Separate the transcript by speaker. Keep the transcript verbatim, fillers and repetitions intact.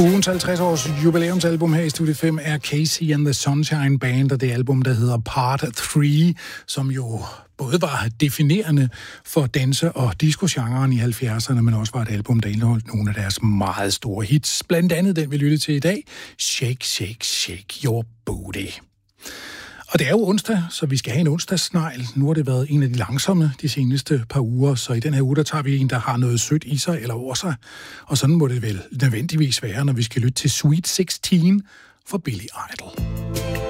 Speaker 1: Ugens halvtreds års jubilæumsalbum her i Studie fem er Casey and the Sunshine Band, og det album, der hedder Part tre, som jo både var definerende for danse- og disco-genren i halvfjerdserne, men også var et album, der indeholdt nogle af deres meget store hits. Blandt andet den, vi lytter til i dag, Shake, Shake, Shake Your Booty. Og det er jo onsdag, så vi skal have en onsdagssnegl. Nu har det været en af de langsomme de seneste par uger, så i den her uge, der tager vi en, der har noget sødt i sig eller over sig. Og sådan må det vel nødvendigvis være, når vi skal lytte til Sweet seksten for Billy Idol.